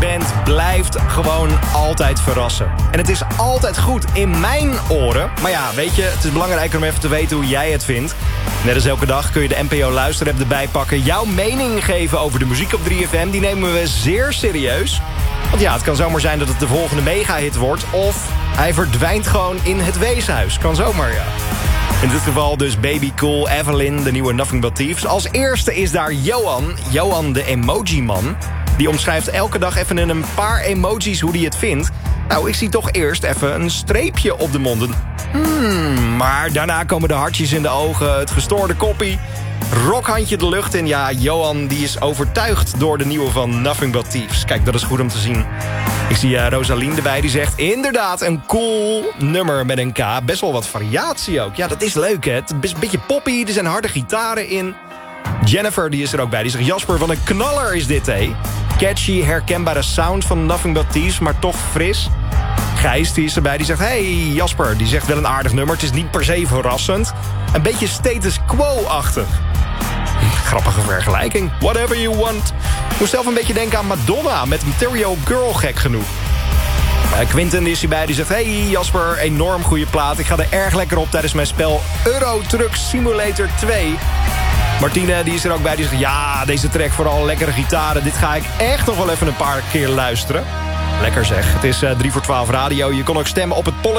band blijft gewoon altijd verrassen. En het is altijd goed in mijn oren. Maar ja, weet je, het is belangrijker om even te weten hoe jij het vindt. Net als elke dag kun je de NPO Luisterapp erbij pakken. Jouw mening geven over de muziek op 3FM, die nemen we zeer serieus. Want ja, het kan zomaar zijn dat het de volgende mega-hit wordt. Of hij verdwijnt gewoon in het weeshuis. Kan zomaar, ja. In dit geval dus Baby Cool, Evelyn, de nieuwe Nothing But Thieves. Als eerste is daar Johan de emoji-man. Die omschrijft elke dag even in een paar emojis hoe hij het vindt. Nou, ik zie toch eerst even een streepje op de monden. Maar daarna komen de hartjes in de ogen, het gestoorde koppie, rokhandje de lucht in. Ja, Johan die is overtuigd door de nieuwe van Nothing But Thieves. Kijk, dat is goed om te zien. Ik zie Rosalien erbij, die zegt inderdaad een cool nummer met een K. Best wel wat variatie ook. Ja, dat is leuk, hè? Het is een beetje poppy, er zijn harde gitaren in. Jennifer, die is er ook bij, die zegt Jasper, wat een knaller is dit, hé. Catchy, herkenbare sound van Nothing But Thieves, maar toch fris. Gijs, die is erbij, die zegt hey Jasper, die zegt wel een aardig nummer. Het is niet per se verrassend. Een beetje status quo-achtig. Grappige vergelijking. Whatever you want. Ik moest zelf een beetje denken aan Madonna met Material Girl, gek genoeg. Quinten is hierbij, die zegt hey Jasper, enorm goede plaat. Ik ga er erg lekker op tijdens mijn spel Euro Truck Simulator 2. Martine, die is er ook bij, die zegt ja, deze track vooral lekkere gitaren. Dit ga ik echt nog wel even een paar keer luisteren. Lekker zeg. Het is 3 voor 12 radio. Je kon ook stemmen op het polletje.